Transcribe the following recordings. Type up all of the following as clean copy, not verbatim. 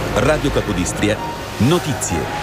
Radio Capodistria, notizie.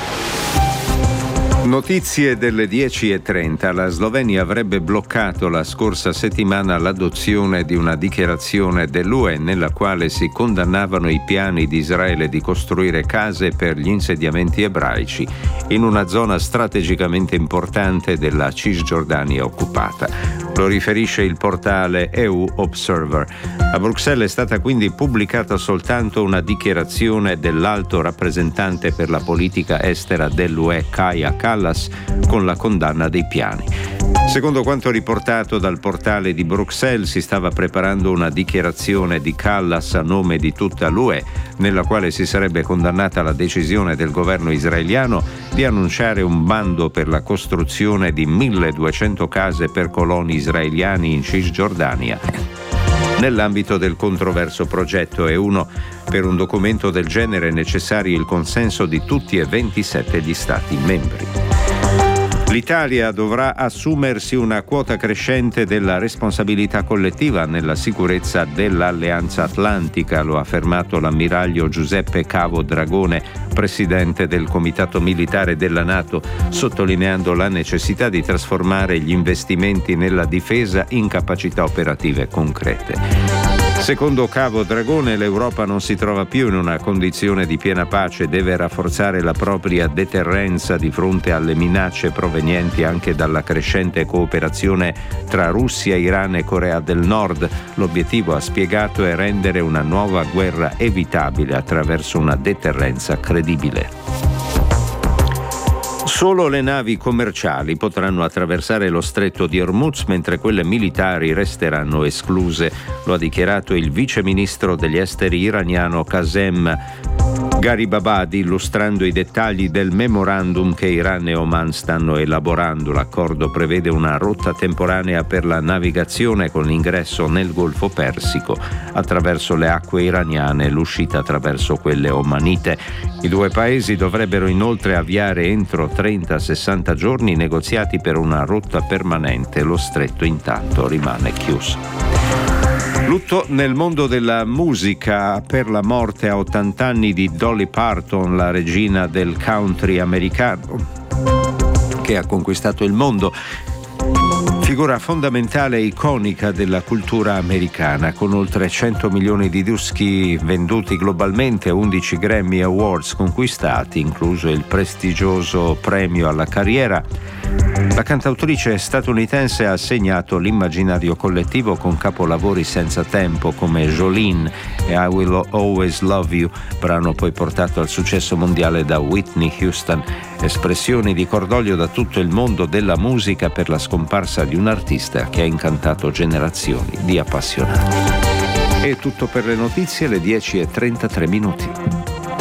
Notizie delle 10:30. La Slovenia avrebbe bloccato la scorsa settimana l'adozione di una dichiarazione dell'UE nella quale si condannavano i piani di Israele di costruire case per gli insediamenti ebraici in una zona strategicamente importante della Cisgiordania occupata. Lo riferisce il portale EU Observer. A Bruxelles è stata quindi pubblicata soltanto una dichiarazione dell'alto rappresentante per la politica estera dell'UE, Kaja Kallas, con la condanna dei piani. Secondo quanto riportato dal portale di Bruxelles, si stava preparando una dichiarazione di Kallas a nome di tutta l'UE, nella quale si sarebbe condannata la decisione del governo israeliano di annunciare un bando per la costruzione di 1.200 case per coloni israeliani in Cisgiordania, nell'ambito del controverso progetto E1. Per un documento del genere è necessario il consenso di tutti e 27 gli Stati membri. L'Italia dovrà assumersi una quota crescente della responsabilità collettiva nella sicurezza dell'Alleanza Atlantica, lo ha affermato l'ammiraglio Giuseppe Cavo Dragone, presidente del Comitato Militare della NATO, sottolineando la necessità di trasformare gli investimenti nella difesa in capacità operative concrete. Secondo Cavo Dragone, l'Europa non si trova più in una condizione di piena pace, deve rafforzare la propria deterrenza di fronte alle minacce provenienti anche dalla crescente cooperazione tra Russia, Iran e Corea del Nord. L'obiettivo, ha spiegato, è rendere una nuova guerra evitabile attraverso una deterrenza credibile. Solo le navi commerciali potranno attraversare lo stretto di Hormuz, mentre quelle militari resteranno escluse. Lo ha dichiarato il vice ministro degli esteri iraniano Qasem Gharibabadi, illustrando i dettagli del memorandum che Iran e Oman stanno elaborando. L'accordo prevede una rotta temporanea per la navigazione con l'ingresso nel Golfo Persico attraverso le acque iraniane e l'uscita attraverso quelle omanite. I due paesi dovrebbero inoltre avviare entro 30-60 giorni negoziati per una rotta permanente. Lo stretto intanto rimane chiuso. Lutto nel mondo della musica per la morte a 80 anni di Dolly Parton, la regina del country americano che ha conquistato il mondo. Figura fondamentale e iconica della cultura americana, con oltre 100 milioni di dischi venduti globalmente e 11 Grammy Awards conquistati, incluso il prestigioso premio alla carriera. La cantautrice statunitense ha segnato l'immaginario collettivo con capolavori senza tempo come Jolene e I Will Always Love You, brano poi portato al successo mondiale da Whitney Houston, espressioni di cordoglio da tutto il mondo della musica per la scomparsa di un artista che ha incantato generazioni di appassionati. È tutto per le notizie, alle 10:33.